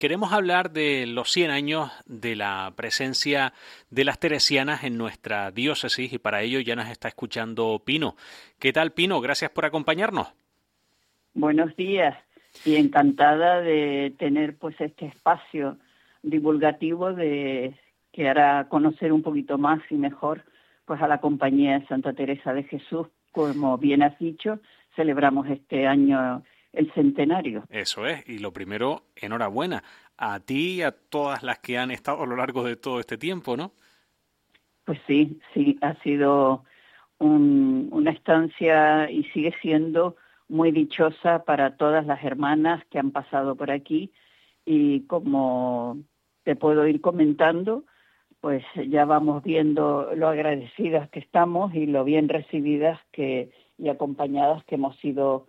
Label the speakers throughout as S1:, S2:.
S1: queremos hablar de los 100 años de la presencia de las teresianas en nuestra diócesis y para ello ya nos está escuchando Pino. ¿Qué tal, Pino? Gracias por acompañarnos.
S2: Buenos días y encantada de tener pues este espacio divulgativo que hará conocer un poquito más y mejor pues a la Compañía de Santa Teresa de Jesús. Como bien has dicho, celebramos este año el centenario.
S1: Eso es, y lo primero, enhorabuena a ti y a todas las que han estado a lo largo de todo este tiempo, ¿no?
S2: Pues sí, ha sido una estancia y sigue siendo muy dichosa para todas las hermanas que han pasado por aquí y como te puedo ir comentando, pues ya vamos viendo lo agradecidas que estamos y lo bien recibidas y acompañadas que hemos sido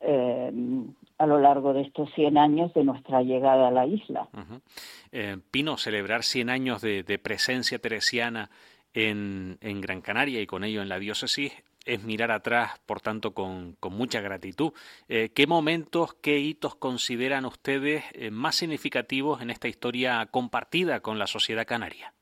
S2: a lo largo de estos 100 años de nuestra llegada a la isla.
S1: Pino, celebrar 100 años de presencia teresiana en Gran Canaria y con ello en la diócesis es mirar atrás, por tanto, con mucha gratitud. ¿Qué momentos, qué hitos consideran ustedes más significativos en esta historia compartida con la sociedad canaria?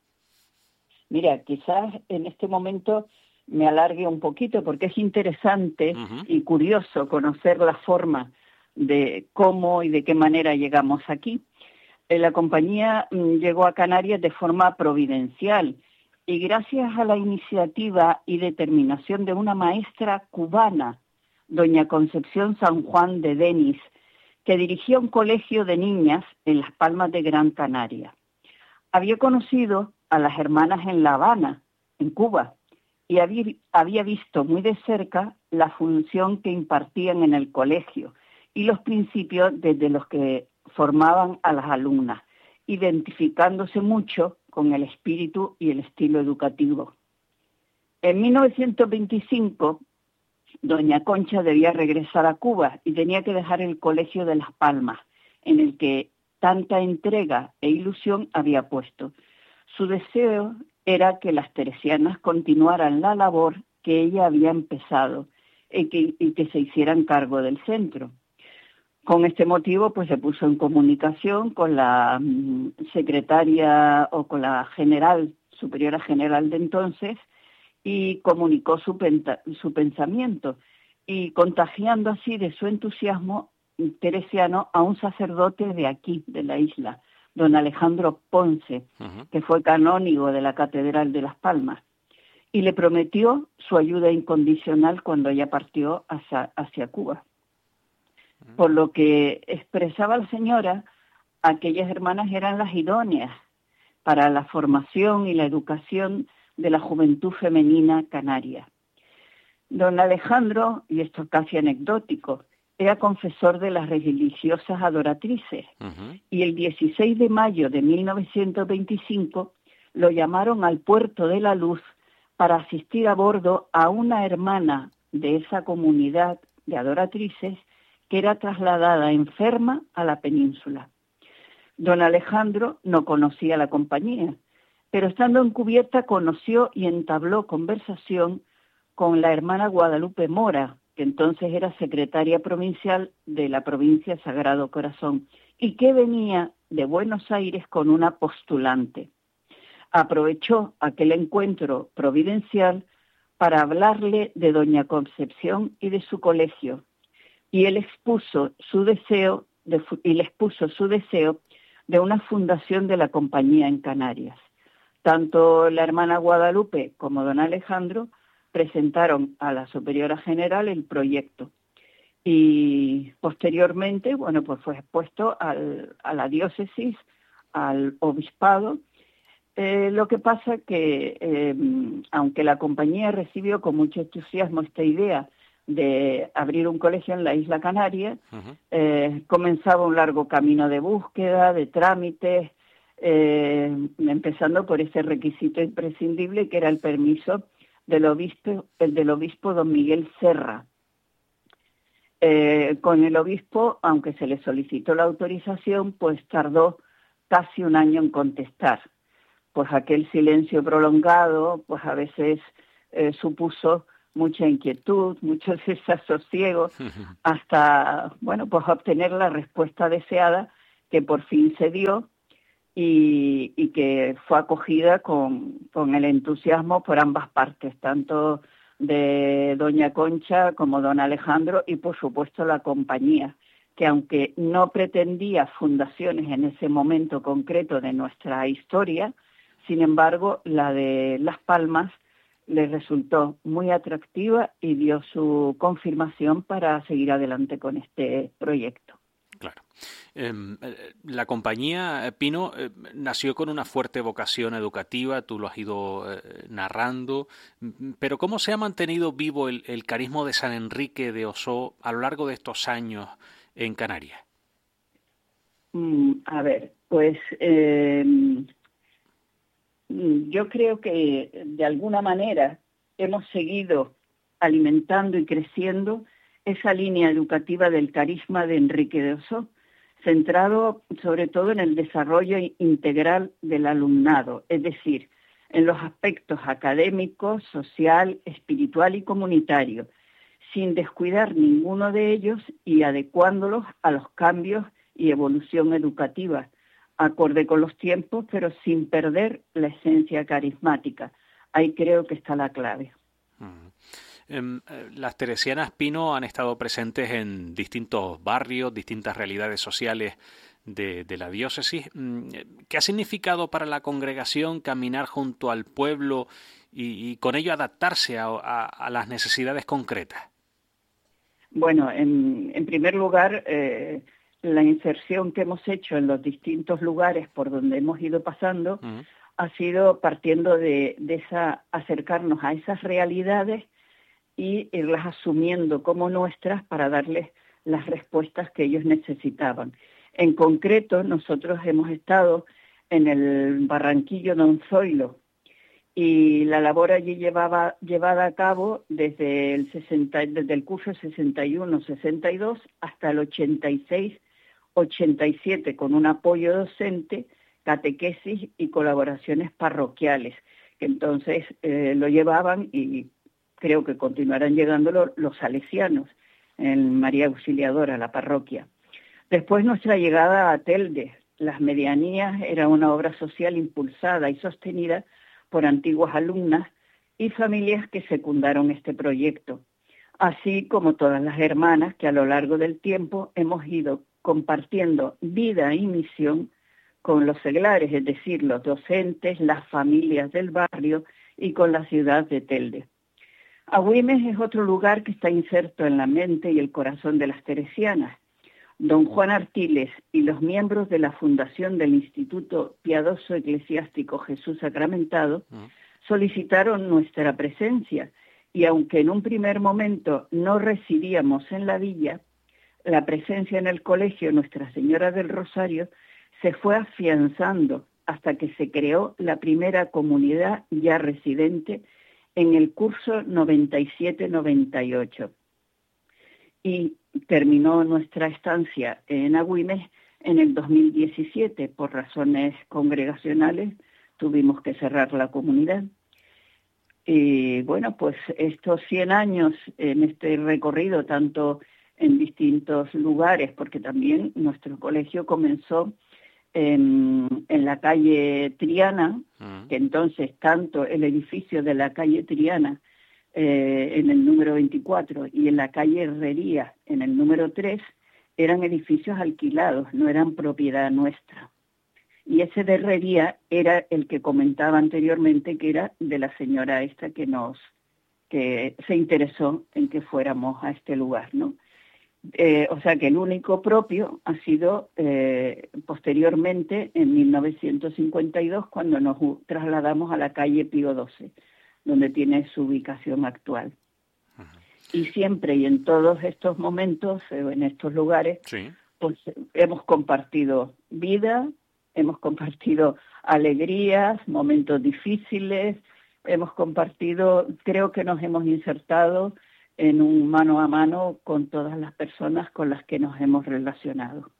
S2: Mira, quizás en este momento me alargue un poquito porque es interesante y curioso conocer la forma de cómo y de qué manera llegamos aquí. La compañía llegó a Canarias de forma providencial y gracias a la iniciativa y determinación de una maestra cubana, doña Concepción San Juan de Denis, que dirigía un colegio de niñas en Las Palmas de Gran Canaria. Había conocido a las hermanas en La Habana, en Cuba, y había visto muy de cerca la función que impartían en el colegio y los principios desde los que formaban a las alumnas, identificándose mucho con el espíritu y el estilo educativo. En 1925, doña Concha debía regresar a Cuba y tenía que dejar el colegio de Las Palmas, en el que tanta entrega e ilusión había puesto. Su deseo era que las teresianas continuaran la labor que ella había empezado y que se hicieran cargo del centro. Con este motivo, pues se puso en comunicación con la secretaria o con la superiora general de entonces, y comunicó su pensamiento, y contagiando así de su entusiasmo teresiano a un sacerdote de aquí, de la isla, don Alejandro Ponce, que fue canónigo de la Catedral de Las Palmas, y le prometió su ayuda incondicional cuando ella partió hacia Cuba. Por lo que expresaba la señora, aquellas hermanas eran las idóneas para la formación y la educación de la juventud femenina canaria. Don Alejandro, y esto es casi anecdótico, era confesor de las religiosas adoratrices, y el 16 de mayo de 1925 lo llamaron al Puerto de la Luz para asistir a bordo a una hermana de esa comunidad de adoratrices que era trasladada enferma a la península. Don Alejandro no conocía la compañía, pero estando en cubierta conoció y entabló conversación con la hermana Guadalupe Mora, que entonces era secretaria provincial de la provincia Sagrado Corazón, y que venía de Buenos Aires con una postulante. Aprovechó aquel encuentro providencial para hablarle de doña Concepción y de su colegio, y él expuso su deseo de una fundación de la compañía en Canarias. Tanto la hermana Guadalupe como don Alejandro presentaron a la superiora general el proyecto y posteriormente, bueno, pues fue expuesto a la diócesis, al obispado. Lo que pasa que, aunque la compañía recibió con mucho entusiasmo esta idea de abrir un colegio en la isla Canaria, comenzaba un largo camino de búsqueda, de trámites, empezando por ese requisito imprescindible que era el permiso del obispo don Miguel Serra. Con el obispo, aunque se le solicitó la autorización, pues tardó casi un año en contestar. Pues aquel silencio prolongado, pues a veces supuso mucha inquietud, mucho desasosiego, hasta, bueno, pues obtener la respuesta deseada, que por fin se dio y que fue acogida con el entusiasmo por ambas partes, tanto de doña Concha como don Alejandro y por supuesto la compañía, que aunque no pretendía fundaciones en ese momento concreto de nuestra historia, sin embargo la de Las Palmas le resultó muy atractiva y dio su confirmación para seguir adelante con este proyecto.
S1: Claro. La compañía Pino nació con una fuerte vocación educativa, tú lo has ido narrando, pero ¿cómo se ha mantenido vivo el carisma de San Enrique de Ossó a lo largo de estos años en Canarias?
S2: A ver, pues yo creo que de alguna manera hemos seguido alimentando y creciendo esa línea educativa del carisma de Enrique de Ossó, centrado sobre todo en el desarrollo integral del alumnado, es decir, en los aspectos académico, social, espiritual y comunitario, sin descuidar ninguno de ellos y adecuándolos a los cambios y evolución educativa, acorde con los tiempos, pero sin perder la esencia carismática. Ahí creo que está la clave.
S1: Las teresianas Pino han estado presentes en distintos barrios, distintas realidades sociales de la diócesis. ¿Qué ha significado para la congregación caminar junto al pueblo y con ello adaptarse a las necesidades concretas?
S2: Bueno, en primer lugar, la inserción que hemos hecho en los distintos lugares por donde hemos ido pasando ha sido partiendo de acercarnos a esas realidades y irlas asumiendo como nuestras para darles las respuestas que ellos necesitaban. En concreto, nosotros hemos estado en el Barranquillo Don Zoilo y la labor allí llevada a cabo desde el curso 61-62 hasta el 86-87, con un apoyo docente, catequesis y colaboraciones parroquiales, que entonces lo llevaban y creo que continuarán llegando los salesianos en María Auxiliadora, la parroquia. Después nuestra llegada a Telde, las medianías, era una obra social impulsada y sostenida por antiguas alumnas y familias que secundaron este proyecto, así como todas las hermanas que a lo largo del tiempo hemos ido compartiendo vida y misión con los seglares, es decir, los docentes, las familias del barrio y con la ciudad de Telde. Agüimes es otro lugar que está inserto en la mente y el corazón de las teresianas. Don Juan Artiles y los miembros de la fundación del Instituto Piadoso Eclesiástico Jesús Sacramentado solicitaron nuestra presencia y aunque en un primer momento no residíamos en la villa, la presencia en el colegio Nuestra Señora del Rosario se fue afianzando hasta que se creó la primera comunidad ya residente en el curso 97-98. Y terminó nuestra estancia en Agüimes en el 2017. Por razones congregacionales tuvimos que cerrar la comunidad. Y bueno, pues estos 100 años en este recorrido, tanto en distintos lugares, porque también nuestro colegio comenzó en la calle Triana, que entonces tanto el edificio de la calle Triana en el número 24 y en la calle Herrería en el número 3 eran edificios alquilados, no eran propiedad nuestra. Y ese de Herrería era el que comentaba anteriormente, que era de la señora esta que se interesó en que fuéramos a este lugar, ¿no? O sea que el único propio ha sido posteriormente, en 1952, cuando nos trasladamos a la calle Pío XII, donde tiene su ubicación actual. Y siempre y en todos estos momentos, en estos lugares, sí, pues hemos compartido vida, hemos compartido alegrías, momentos difíciles, hemos compartido, creo que nos hemos insertado en un mano a mano con todas las personas con las que nos hemos relacionado.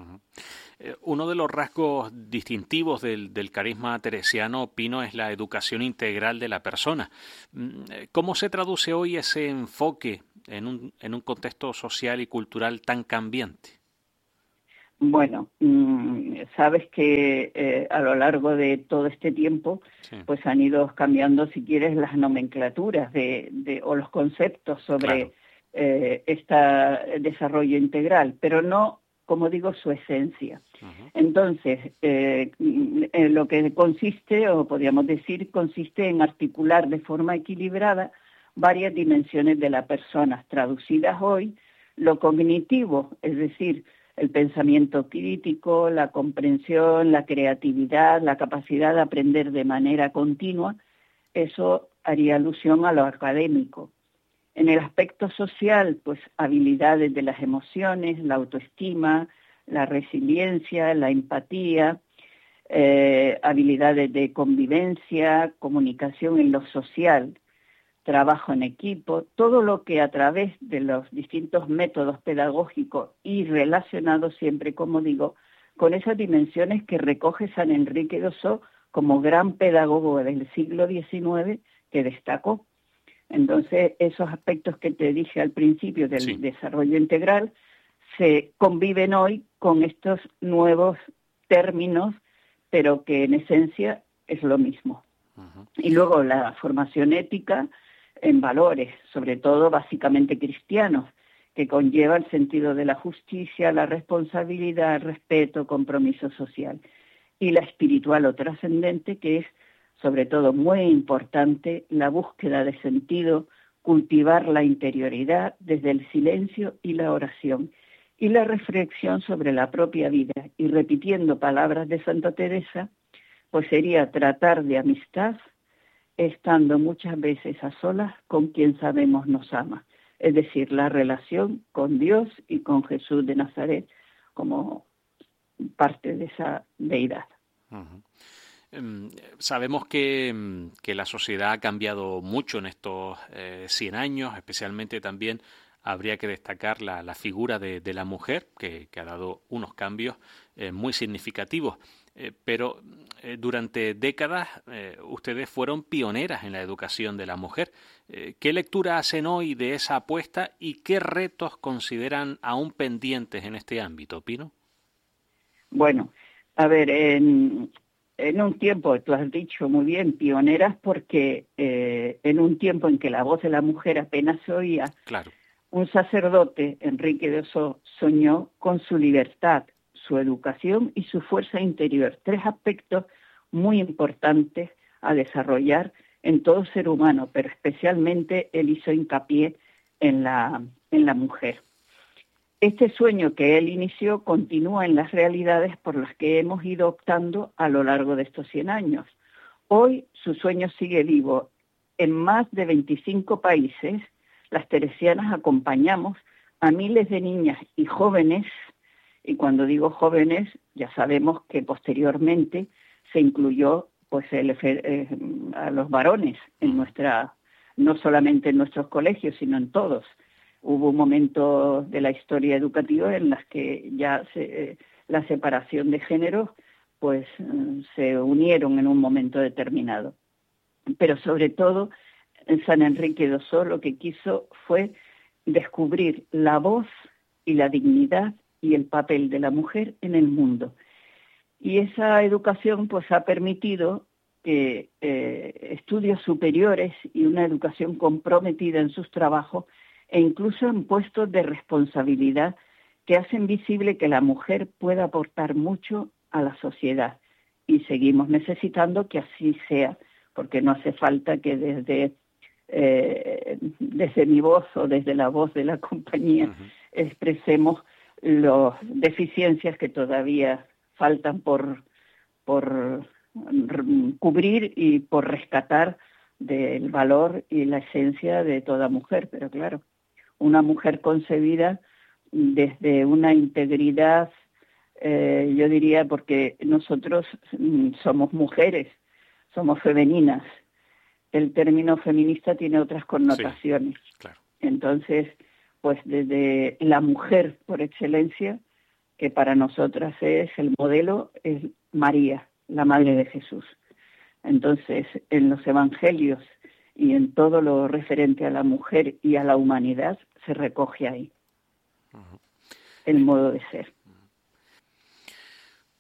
S1: Uno de los rasgos distintivos del carisma teresiano, Pino, es la educación integral de la persona. ¿Cómo se traduce hoy ese enfoque en un contexto social y cultural tan cambiante?
S2: Bueno, sabes que a lo largo de todo este tiempo, sí, pues han ido cambiando, si quieres, las nomenclaturas o los conceptos sobre este desarrollo integral, pero no, como digo, su esencia. Uh-huh. Entonces, lo que consiste, o podríamos decir, consiste en articular de forma equilibrada varias dimensiones de la persona, traducidas hoy, lo cognitivo, es decir, el pensamiento crítico, la comprensión, la creatividad, la capacidad de aprender de manera continua, eso haría alusión a lo académico. En el aspecto social, pues habilidades de las emociones, la autoestima, la resiliencia, la empatía, habilidades de convivencia, comunicación en lo social, trabajo en equipo, todo lo que a través de los distintos métodos pedagógicos y relacionados siempre, como digo, con esas dimensiones que recoge San Enrique de Ossó como gran pedagogo del siglo XIX que destacó. Entonces, esos aspectos que te dije al principio del desarrollo integral se conviven hoy con estos nuevos términos, pero que en esencia es lo mismo. Uh-huh. Y luego la formación ética en valores, sobre todo básicamente cristianos, que conlleva el sentido de la justicia, la responsabilidad, el respeto, compromiso social. Y la espiritual o trascendente, que es sobre todo muy importante, la búsqueda de sentido, cultivar la interioridad desde el silencio y la oración, y la reflexión sobre la propia vida. Y repitiendo palabras de Santa Teresa, pues sería tratar de amistad, estando muchas veces a solas con quien sabemos nos ama. Es decir, la relación con Dios y con Jesús de Nazaret como parte de esa deidad.
S1: Uh-huh. Sabemos que la sociedad ha cambiado mucho en estos 100 años, especialmente también habría que destacar la figura de la mujer, que ha dado unos cambios muy significativos. Pero durante décadas ustedes fueron pioneras en la educación de la mujer. ¿Qué lectura hacen hoy de esa apuesta y qué retos consideran aún pendientes en este ámbito, Pino?
S2: Bueno, a ver, en un tiempo, tú has dicho muy bien, pioneras, porque en un tiempo en que la voz de la mujer apenas se oía,
S1: claro,
S2: un sacerdote, Enrique de Ossó, soñó con su libertad, su educación y su fuerza interior, tres aspectos muy importantes a desarrollar en todo ser humano, pero especialmente él hizo hincapié en la mujer. Este sueño que él inició continúa en las realidades por las que hemos ido optando a lo largo de estos 100 años. Hoy su sueño sigue vivo. En más de 25 países, las teresianas acompañamos a miles de niñas y jóvenes, y cuando digo jóvenes, ya sabemos que posteriormente se incluyó pues a los varones en no solamente en nuestros colegios, sino en todos. Hubo momentos de la historia educativa en las que ya la separación de géneros pues se unieron en un momento determinado. Pero sobre todo, San Enrique de Ossó lo que quiso fue descubrir la voz y la dignidad y el papel de la mujer en el mundo. Y esa educación pues ha permitido que estudios superiores y una educación comprometida en sus trabajos e incluso en puestos de responsabilidad que hacen visible que la mujer puede aportar mucho a la sociedad. Y seguimos necesitando que así sea, porque no hace falta que desde mi voz o desde la voz de la compañía expresemos las deficiencias que todavía faltan por cubrir y por rescatar del valor y la esencia de toda mujer. Pero claro, una mujer concebida desde una integridad, yo diría, porque nosotros somos mujeres, somos femeninas. El término feminista tiene otras connotaciones.
S1: Sí, claro.
S2: Entonces, pues desde la mujer por excelencia, que para nosotras es el modelo, es María, la Madre de Jesús. Entonces, en los evangelios y en todo lo referente a la mujer y a la humanidad se recoge ahí el modo de ser.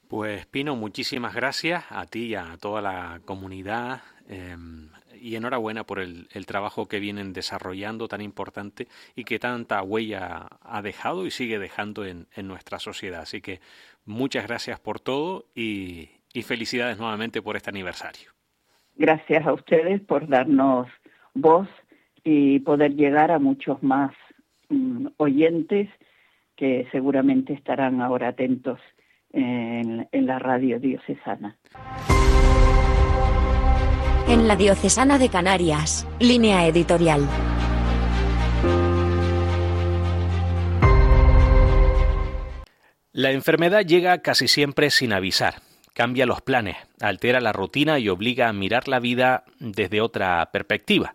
S1: Pues Pino, muchísimas gracias a ti y a toda la comunidad y enhorabuena por el trabajo que vienen desarrollando tan importante y que tanta huella ha dejado y sigue dejando en nuestra sociedad. Así que muchas gracias por todo y felicidades nuevamente por este aniversario.
S2: Gracias a ustedes por darnos voz y poder llegar a muchos más oyentes que seguramente estarán ahora atentos en la radio diocesana.
S3: En la Diocesana de Canarias, línea editorial.
S1: La enfermedad llega casi siempre sin avisar, cambia los planes, altera la rutina y obliga a mirar la vida desde otra perspectiva.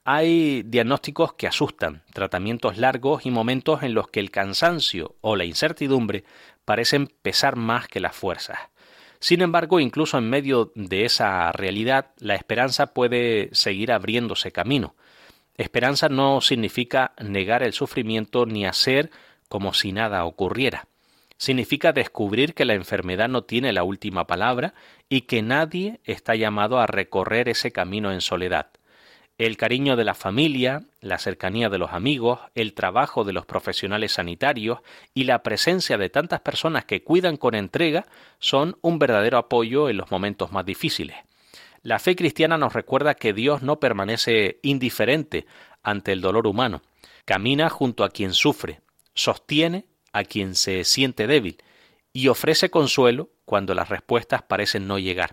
S1: Hay diagnósticos que asustan, tratamientos largos y momentos en los que el cansancio o la incertidumbre parecen pesar más que las fuerzas. Sin embargo, incluso en medio de esa realidad, la esperanza puede seguir abriéndose camino. Esperanza no significa negar el sufrimiento ni hacer como si nada ocurriera. Significa descubrir que la enfermedad no tiene la última palabra y que nadie está llamado a recorrer ese camino en soledad. El cariño de la familia, la cercanía de los amigos, el trabajo de los profesionales sanitarios y la presencia de tantas personas que cuidan con entrega son un verdadero apoyo en los momentos más difíciles. La fe cristiana nos recuerda que Dios no permanece indiferente ante el dolor humano. Camina junto a quien sufre, sostiene a quien se siente débil y ofrece consuelo cuando las respuestas parecen no llegar.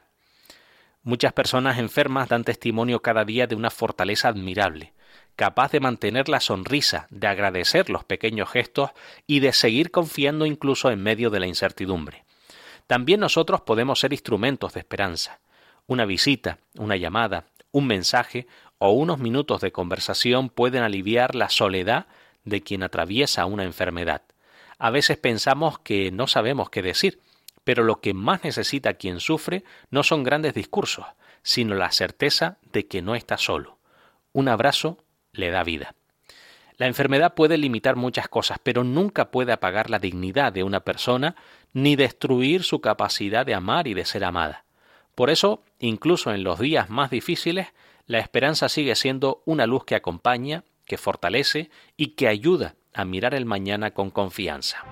S1: Muchas personas enfermas dan testimonio cada día de una fortaleza admirable, capaz de mantener la sonrisa, de agradecer los pequeños gestos y de seguir confiando incluso en medio de la incertidumbre. También nosotros podemos ser instrumentos de esperanza. Una visita, una llamada, un mensaje o unos minutos de conversación pueden aliviar la soledad de quien atraviesa una enfermedad. A veces pensamos que no sabemos qué decir, pero lo que más necesita quien sufre no son grandes discursos, sino la certeza de que no está solo. Un abrazo le da vida. La enfermedad puede limitar muchas cosas, pero nunca puede apagar la dignidad de una persona ni destruir su capacidad de amar y de ser amada. Por eso, incluso en los días más difíciles, la esperanza sigue siendo una luz que acompaña, que fortalece y que ayuda a mirar el mañana con confianza.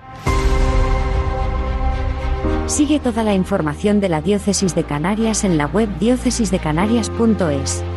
S3: Sigue toda la información de la Diócesis de Canarias en la web diócesisdecanarias.es.